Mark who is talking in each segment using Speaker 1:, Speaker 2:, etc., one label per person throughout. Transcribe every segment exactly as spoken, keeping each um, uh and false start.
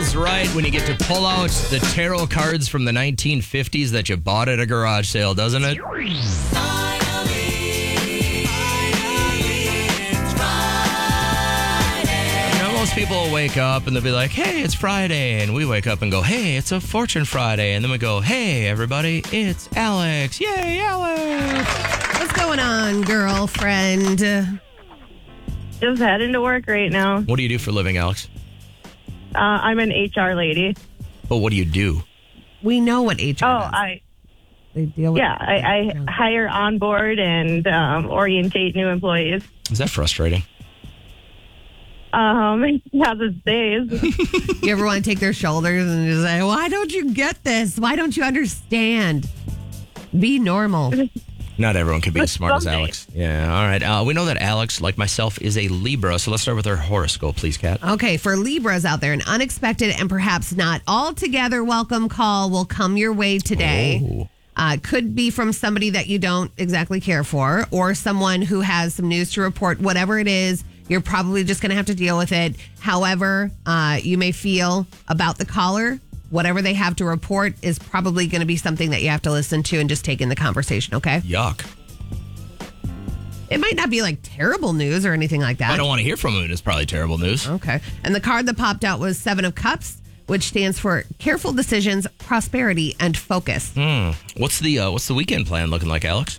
Speaker 1: feels right when you get to pull out the tarot cards from the nineteen fifties that you bought at a garage sale, doesn't it? Most people will wake up and they'll be like, hey, it's Friday. And we wake up and go, hey, it's a Fortune Friday. And then we go, hey, everybody, it's Alex. Yay, Alex.
Speaker 2: What's going on, girlfriend?
Speaker 3: Just heading to work right now.
Speaker 1: What do you do for a living, Alex?
Speaker 3: Uh, I'm an H R lady.
Speaker 1: But what do you do?
Speaker 2: We know what H R
Speaker 3: Oh,
Speaker 2: is.
Speaker 3: I
Speaker 2: They deal with
Speaker 3: yeah, I, I hire, onboard, and um, orientate new employees.
Speaker 1: Is that frustrating?
Speaker 3: Um, yeah, these days.
Speaker 2: You ever want to take their shoulders and just say, why don't you get this? Why don't you understand? Be normal.
Speaker 1: Not everyone can be as smart as
Speaker 3: Someday.
Speaker 1: Alex. Yeah, all right. Uh, we know that Alex, like myself, is a Libra. So let's start with her horoscope, please, Kat.
Speaker 2: Okay, for Libras out there, an unexpected and perhaps not altogether welcome call will come your way today.
Speaker 1: Oh.
Speaker 2: Uh, could be from somebody that you don't exactly care for, or someone who has some news to report. Whatever it is, you're probably just going to have to deal with it. However, uh, you may feel about the caller, whatever they have to report is probably going to be something that you have to listen to and just take in the conversation, okay?
Speaker 1: Yuck.
Speaker 2: It might not be like terrible news or anything like that.
Speaker 1: I don't want to hear from him. It's probably terrible news.
Speaker 2: Okay. And the card that popped out was Seven of Cups, which stands for careful decisions, prosperity, and focus.
Speaker 1: Hmm. What's the uh, what's the weekend plan looking like, Alex?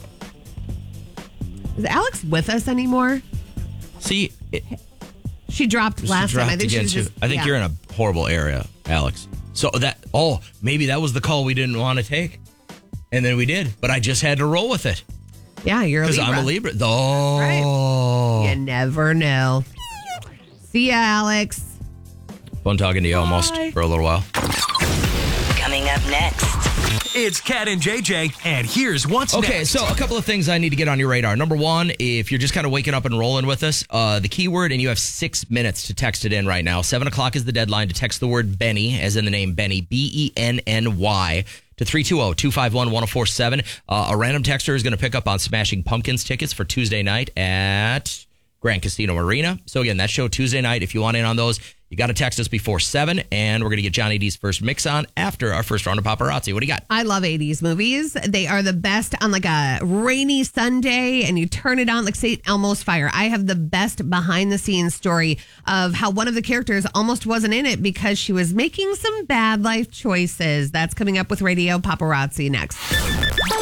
Speaker 2: Is Alex with us anymore?
Speaker 1: See, it,
Speaker 2: She dropped
Speaker 1: she
Speaker 2: last
Speaker 1: dropped
Speaker 2: time. I think
Speaker 1: again,
Speaker 2: she's
Speaker 1: too.
Speaker 2: just,
Speaker 1: I think
Speaker 2: yeah.
Speaker 1: you're in a horrible area, Alex. So that, oh, maybe that was the call we didn't want to take. And then we did. But I just had to roll with it.
Speaker 2: Yeah, you're a
Speaker 1: Because
Speaker 2: Libra.
Speaker 1: I'm a Libra. Oh.
Speaker 2: Right. You never know. See ya, Alex.
Speaker 1: Fun talking to you almost
Speaker 2: Bye.
Speaker 1: for a little while.
Speaker 4: Coming up next.
Speaker 5: It's Kat and J J, and here's what's
Speaker 1: Okay,
Speaker 5: next.
Speaker 1: so a couple of things I need to get on your radar. Number one, if you're just kind of waking up and rolling with us, uh, the keyword, and you have six minutes to text it in right now. Seven o'clock is the deadline to text the word Benny, as in the name Benny, B E N N Y, to three two zero, two five one, one zero four seven. Uh, a random texter is going to pick up on Smashing Pumpkins tickets for Tuesday night at Grand Casino Arena. So again, that show Tuesday night. If you want in on those, you got to text us before seven, and we're going to get Johnny D's first mix on after our first round of paparazzi. What do you got?
Speaker 2: I love eighties movies. They are the best on like a rainy Sunday and you turn it on like Saint Elmo's Fire. I have the best behind the scenes story of how one of the characters almost wasn't in it because she was making some bad life choices. That's coming up with Radio Paparazzi next.